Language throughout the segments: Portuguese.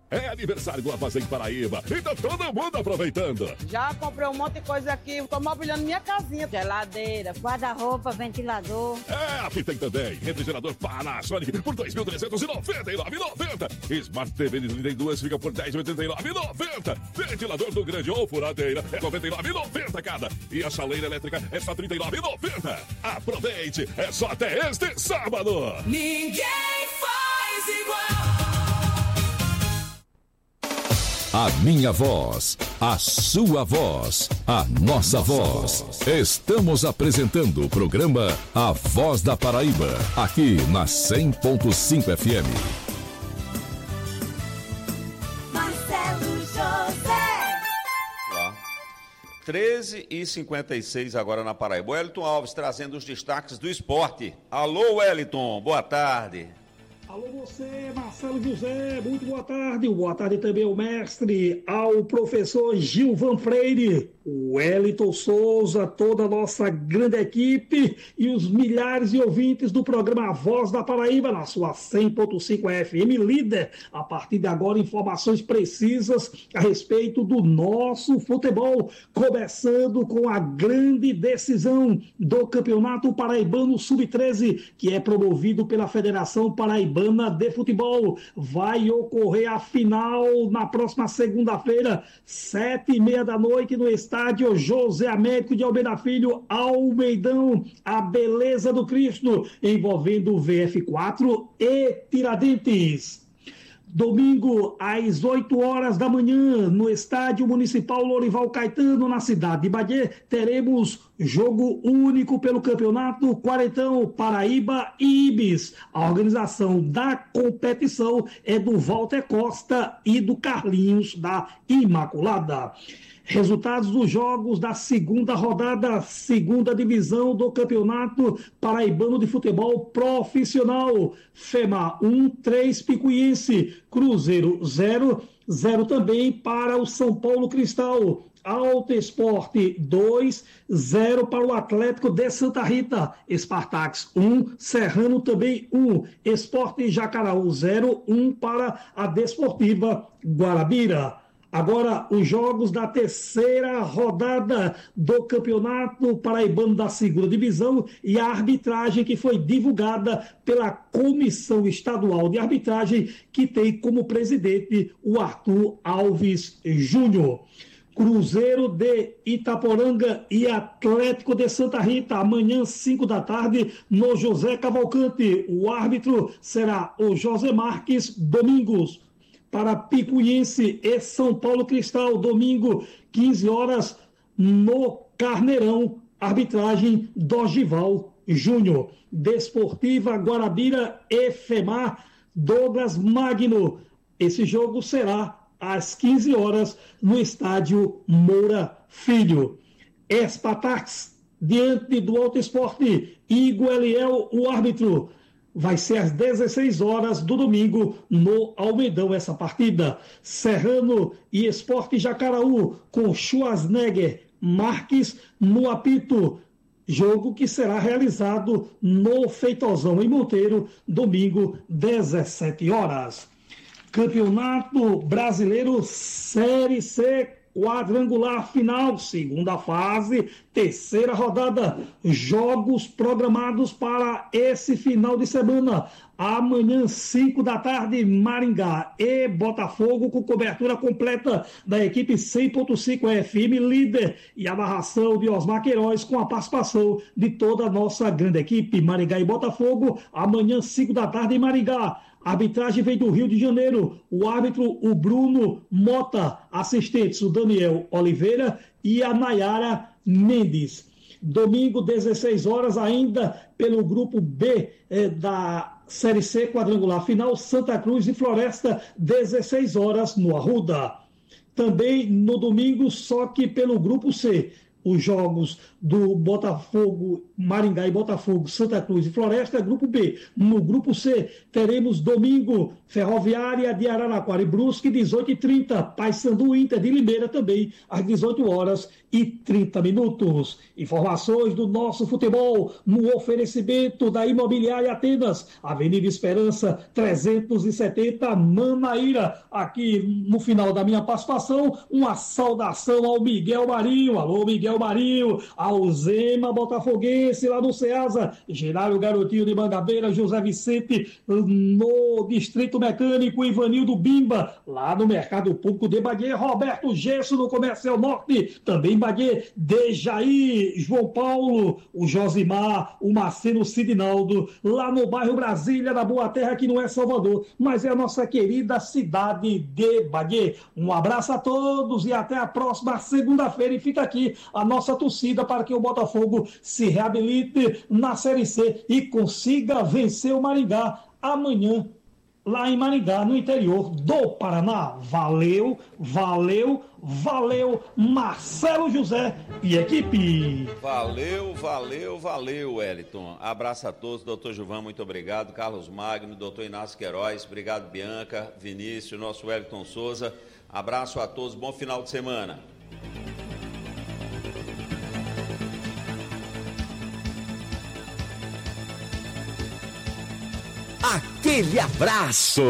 É aniversário do Armazém Paraíba e tá todo mundo aproveitando. Já comprei um monte de coisa aqui, tô mobiliando minha casinha. Geladeira, guarda-roupa, ventilador. Aqui tem também refrigerador Panasonic por R$ 2.399,90. Smart TV de 32 fica por R$ 10,89,90. Ventilador do Grande ou Furadeira é R$ 99,90 cada. E a chaleira elétrica é só R$ 39,90. Aproveite, é só até este sábado. Ninguém faz igual. A minha voz, a sua voz, a nossa voz. Estamos apresentando o programa A Voz da Paraíba, aqui na 100.5 FM. Marcelo José. 13h56 agora na Paraíba. Wellington Alves trazendo os destaques do esporte. Alô, Wellington, boa tarde. Alô você, Marcelo José, muito boa tarde. Boa tarde também ao mestre, ao professor Gilvan Freire, o Wellington Souza, toda a nossa grande equipe e os milhares de ouvintes do programa A Voz da Paraíba, na sua 100.5 FM líder. A partir de agora, informações precisas a respeito do nosso futebol, começando com a grande decisão do Campeonato Paraibano Sub-13, que é promovido pela Federação Paraibana de Futebol. Vai ocorrer a final na próxima segunda-feira, 7h30 da noite, no estádio José Américo de Almeida Filho, Almeidão, a beleza do Cristo, envolvendo o VF4 e Tiradentes. Domingo, às 8 horas da manhã, no Estádio Municipal Lorival Caetano, na cidade de Bagé, teremos jogo único pelo Campeonato Quarentão Paraíba e Ibis. A organização da competição é do Walter Costa e do Carlinhos da Imaculada. Resultados dos jogos da segunda rodada, segunda divisão do Campeonato Paraibano de Futebol Profissional. FEMA 1, 3 Picuiense, Cruzeiro 0, 0 também para o São Paulo Cristal. Alto Esporte 2, 0 para o Atlético de Santa Rita. Spartax 1, Serrano também 1. Esporte Jacaraú 0, 1 para a Desportiva Guarabira. Agora, os jogos da terceira rodada do Campeonato Paraibano da Segunda Divisão e a arbitragem que foi divulgada pela Comissão Estadual de Arbitragem, que tem como presidente o Arthur Alves Júnior. Cruzeiro de Itaporanga e Atlético de Santa Rita, amanhã, 5 da tarde, no José Cavalcante. O árbitro será o José Marques Domingos. Para Picuiense e São Paulo Cristal, domingo, 15 horas, no Carneirão, arbitragem Dorival Júnior. Desportiva Guarabira e FEMAR, Douglas Magno. Esse jogo será às 15 horas no estádio Moura Filho. Espatax, diante do Alto Esporte, Igor Eliel, o árbitro. Vai ser às 16 horas do domingo no Almeidão essa partida. Serrano e Esporte Jacaraú com Schwarzenegger Marques no apito. Jogo que será realizado no Feitosão em Monteiro, domingo, 17 horas. Campeonato Brasileiro Série C, quadrangular final, segunda fase, terceira rodada. Jogos programados para esse final de semana. Amanhã, 5 da tarde, Maringá e Botafogo, com cobertura completa da equipe 100.5 FM líder e a narração de Osmar Queiroz, com a participação de toda a nossa grande equipe. Maringá e Botafogo, amanhã, 5 da tarde, em Maringá. A arbitragem vem do Rio de Janeiro. O árbitro, o Bruno Mota. Assistentes, o Daniel Oliveira e a Nayara Mendes. Domingo, 16 horas, ainda pelo grupo B da Série C quadrangular final, Santa Cruz e Floresta, 16 horas no Arruda. Também no domingo, só que pelo grupo C, os jogos do Botafogo, Maringá e Botafogo, Santa Cruz e Floresta, grupo B. No grupo C, teremos domingo, Ferroviária de Araraquara e Brusque, 18h30, Paysandu Inter de Limeira também, às 18h30. Informações do nosso futebol no oferecimento da Imobiliária Atenas, Avenida Esperança, 370, Manaíra. Aqui no final da minha participação, uma saudação ao Miguel Marinho. Alô, Miguel Marinho, ao Zema Botafoguense lá no Ceasa, Gerário Garotinho de Mangabeira, José Vicente no Distrito Mecânico, Ivanildo Bimba, lá no Mercado Público de Bagé, Roberto Gesso no Comercial Norte, também Bagé, Dejaí, João Paulo, o Josimar, o Marcelo Sidinaldo, lá no bairro Brasília, da Boa Terra, que não é Salvador, mas é a nossa querida cidade de Bagé. Um abraço a todos e até a próxima segunda-feira, e fica aqui a nossa torcida para que o Botafogo se reabilite na Série C e consiga vencer o Maringá amanhã, lá em Maringá, no interior do Paraná. Valeu, valeu, valeu, Marcelo José e equipe. Valeu, Wellington. Abraço a todos, doutor Gilvan, muito obrigado. Carlos Magno, doutor Inácio Queiroz, obrigado, Bianca, Vinícius, nosso Wellington Souza. Abraço a todos, bom final de semana. Aquele abraço!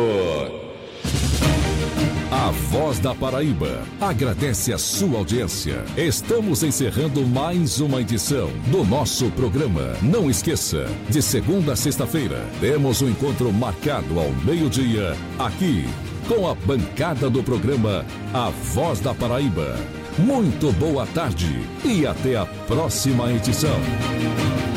A Voz da Paraíba agradece a sua audiência. Estamos encerrando mais uma edição do nosso programa. Não esqueça, de segunda a sexta-feira, temos um encontro marcado ao meio-dia, aqui, com a bancada do programa A Voz da Paraíba. Muito boa tarde e até a próxima edição.